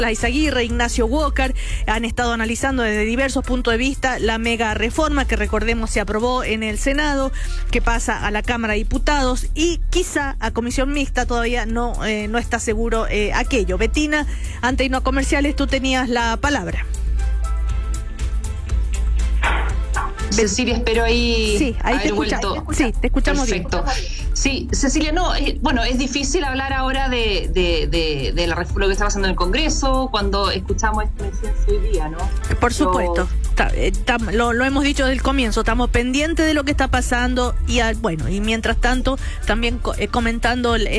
Izaguirre, Ignacio Walker, han estado analizando desde diversos puntos de vista la mega reforma que, recordemos, se aprobó en el Senado, que pasa a la Cámara de Diputados y quizá a comisión mixta. Todavía no está seguro aquello. Betina, antes de irnos a comerciales, tú tenías la palabra. Cecilia, espero ahí, sí, ahí haber vuelto. Sí, te escuchamos. Perfecto. Bien. Sí, Cecilia, no, bueno, es difícil hablar ahora de la reforma, lo que está pasando en el Congreso, cuando escuchamos esta incidencia hoy día, ¿no? Por supuesto. Lo hemos dicho desde el comienzo, estamos pendientes de lo que está pasando y, bueno, y mientras tanto también comentando